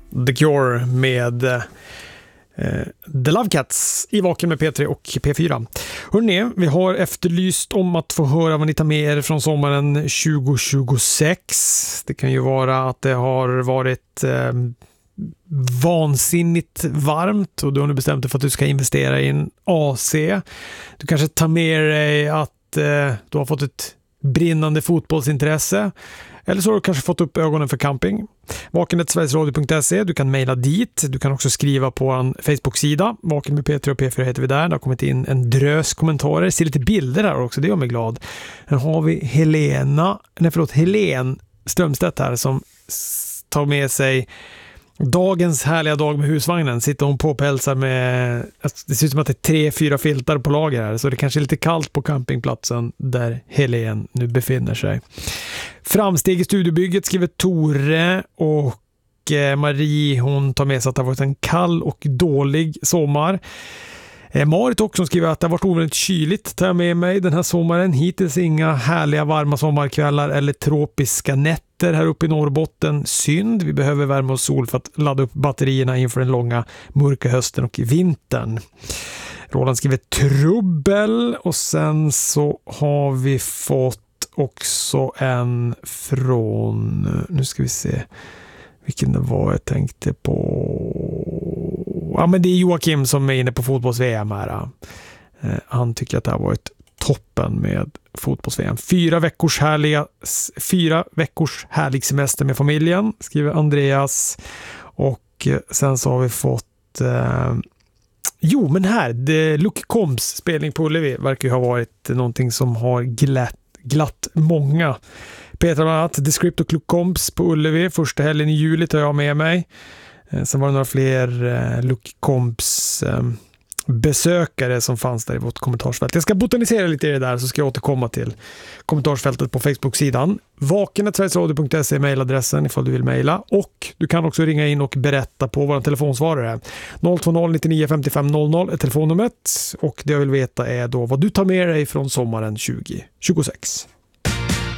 The Cure med The Love Cats i Vaken med P3 och P4. Hörrni, vi har efterlyst om att få höra vad ni tar med er från sommaren 2026. Det kan ju vara att det har varit vansinnigt varmt och du har nu bestämt dig för att du ska investera i en AC. Du kanske tar med dig att du har fått ett brinnande fotbollsintresse. Eller så har du kanske fått upp ögonen för camping. vaken@sverigesradio.se. Du kan mejla dit. Du kan också skriva på en Facebook-sida. Vaken med P3 och P4 heter vi där. Det har kommit in en drös kommentarer. Ser lite bilder här också. Det gör mig glad. Här har vi Helen Strömstedt här som tar med sig dagens härliga dag med husvagnen. Sitter hon på och pälsar med, det ser ut som att det är 3-4 filtar på lager här, så det kanske är lite kallt på campingplatsen där Helen nu befinner sig. Framsteg i studiebygget skriver Tore, och Marie, hon tar med sig att det har varit en kall och dålig sommar. Marit också skriver att det har varit ovänligt kyligt, tar jag med mig den här sommaren. Hittills inga härliga varma sommarkvällar eller tropiska nätter här uppe i Norrbotten. Synd, vi behöver värme och sol för att ladda upp batterierna inför den långa mörka hösten och vintern. Roland skriver trubbel, och sen så har vi fått också en från, nu ska vi se vilken det var jag tänkte på. Ja, men det är Joakim som är inne på fotbolls-VM här. Han tycker att det har varit toppen med fotbolls-VM. 4 veckors härlig semester med familjen, skriver Andreas. Och sen så har vi fått men här, Luke Combs spelning på Ullevi verkar ju ha varit någonting som har glatt många. Petra bland annat, The Script och Luke Combs på Ullevi första helgen i juli tar jag med mig. Sen var det några fler Luke Combs besökare som fanns där i vårt kommentarsfält. Jag ska botanisera lite i det där, så ska jag återkomma till kommentarsfältet på Facebook-sidan. vaken@sverigesradio.se är mejladressen ifall du vill mejla, och du kan också ringa in och berätta på vår telefonsvarare. 020 99 55 00 är telefonnumret, och det jag vill veta är då vad du tar med dig från sommaren 2026.